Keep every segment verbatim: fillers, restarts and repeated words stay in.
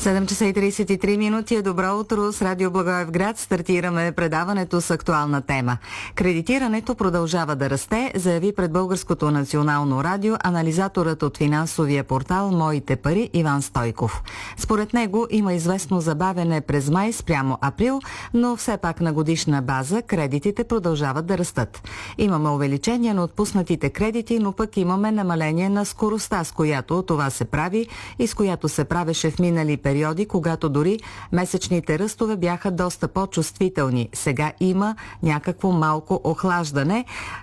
седем часа и тридесет и три минути. Добро утро с Радио Благоевград. Стартираме предаването с актуална тема. Кредитирането продължава да расте, заяви пред Българското национално радио анализаторът от финансовия портал Моите пари Иван Стойков. Според него има известно забавяне през май спрямо април, но все пак на годишна база кредитите продължават да растат. Имаме увеличение на отпуснатите кредити, но пък имаме намаление на скоростта, с която това се прави и с която се правеше в минали периоди, когато дори месечните ръстове бяха доста по-чувствителни. Сега има някакво малко охлаждане,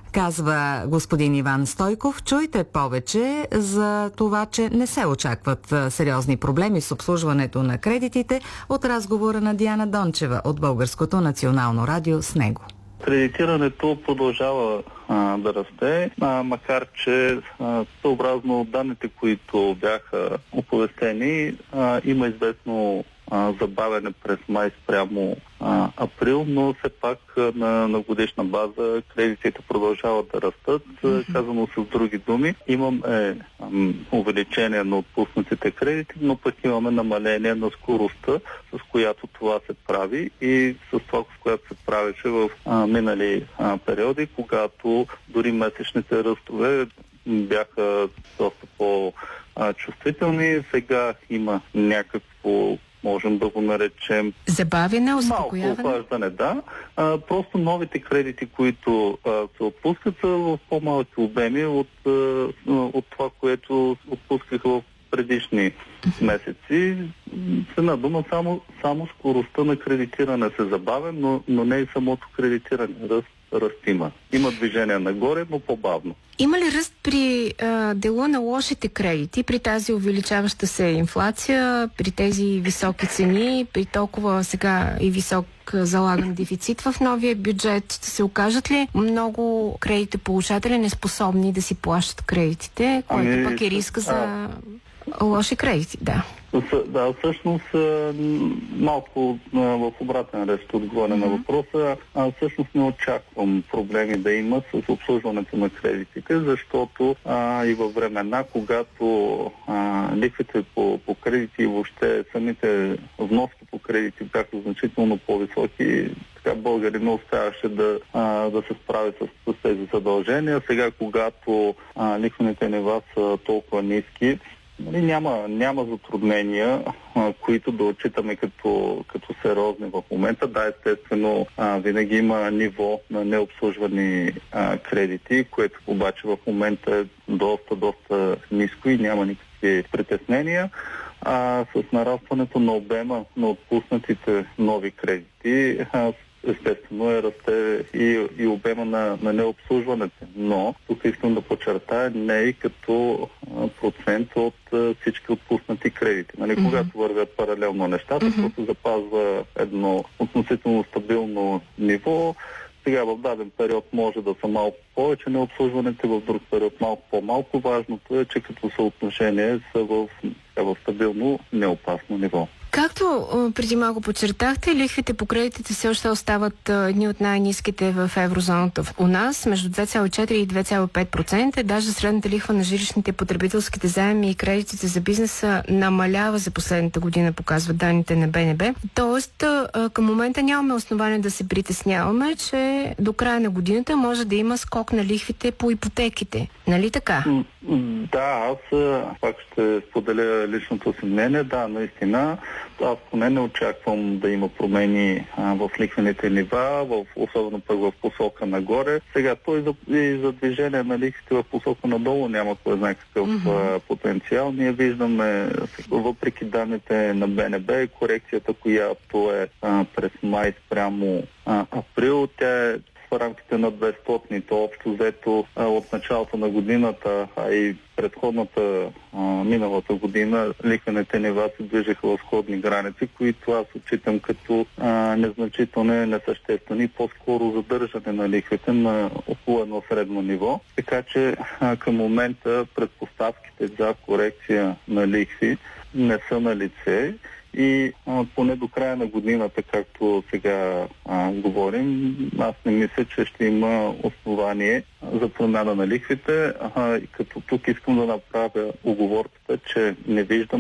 казва господин Иван Стойков. Чуйте повече за това, че не се очакват сериозни проблеми с обслужването на кредитите от разговора на Диана Дончева от Българското национално радио с него. Кредитирането продължава а, да расте, а, макар че а, съобразно данните, които бяха оповестени, а, има известно а, забавяне през май спрямо а, април, но все пак а, на, на годишна база кредитите продължават да растат. Mm-hmm. Казано с други думи, имаме а, увеличение на отпуснатите кредити, но пък имаме намаление на скоростта, с която това се прави и с това, с което се правеше в а, минали а, периоди, когато дори месечните ръстове бяха доста по-чувствителни. Сега има някакво, можем да го наречем, забавяне, успокояване? Малко охлаждане, да. А, просто новите кредити, които а, се отпускат, са в по-малки обеми от, а, от това, което отпускаха в предишни месеци. С една дума, само, само скоростта на кредитиране се забавя, но, но не и самото кредитиране. Ръст, ръст има. Има движение нагоре, но по-бавно. Има ли ръст при а, дела на лошите кредити, при тази увеличаваща се инфлация, при тези високи цени, при толкова сега и висок залаган дефицит в новия бюджет? Ще се окажат ли много кредитополучатели неспособни да си плащат кредитите, което ами, пък е риска за лоши кредити? Да. Да, всъщност малко в обратен ред ще отговоря mm-hmm. на въпроса. А, всъщност не очаквам проблеми да има с обслужването на кредитите, защото а, и във времена, когато а, лихвите по, по кредити и въобще самите вноски по кредити бяха значително по-високи, така българи не успяваше да, а, да се справи с, с тези задължения. Сега, когато а, лихвените нива са толкова ниски, Нали, няма, няма затруднения, а, които да отчитаме като, като сериозни в момента. Да, естествено, а, винаги има ниво на необслужвани а, кредити, което обаче в момента е доста, доста ниско и няма никакви притеснения. А с нарастването на обема на отпуснатите нови кредити, а, естествено е расте и, и обема на, на необслужването. Но тук искам да подчертая не и като а, процент от а, всички отпуснати кредити. Нали, mm-hmm. Когато вървят паралелно нещата, mm-hmm. се запазва едно относително стабилно ниво. Сега в даден период може да са малко повече необслужването, в друг период малко по-малко. Важното е, че като съотношение са в, в стабилно, неопасно ниво. Както преди малко подчертахте, лихвите по кредитите все още остават едни от най-ниските в еврозоната. У нас между две цяло и четири и две цяло и пет процента, даже средната лихва на жилищните потребителските заеми и кредитите за бизнеса намалява за последната година, показват данните на Б Н Б. Тоест, към момента нямаме основание да се притесняваме, че до края на годината може да има скок на лихвите по ипотеките. Нали така? Да, аз пак ще споделя личното си мнение. Да, наистина. Аз поне не очаквам да има промени а, в лихвените нива, в, особено пък в посока нагоре. Сега той за, и за движение на лихвите в посока надолу няма кой знае какъв mm-hmm. а, потенциал. Ние виждаме, въпреки данните на Б Н Б, корекцията, която е а, през май спрямо а, април, тя е в рамките на двестотните общо взето от началото на годината, а и предходната а, миналата година лихвените нива се движеха в сходни граници, които аз отчитам като а, незначителни, несъществени, по-скоро задържане на лихвите на около едно средно ниво. Така че а, към момента предпоставките за корекция на лихви не са на лице. И а, поне до края на годината, както сега а, говорим, аз не мисля, че ще има основание за промяна на лихвите. А, като тук искам да направя уговорката, че не виждам